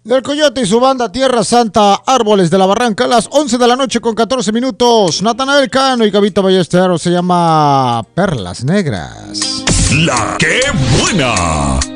Del Coyote y su banda Tierra Santa, Árboles de la Barranca, a las 11 de la noche con 14 minutos. Natanael Cano y Gabito Ballesteros, se llama Perlas Negras. La que buena.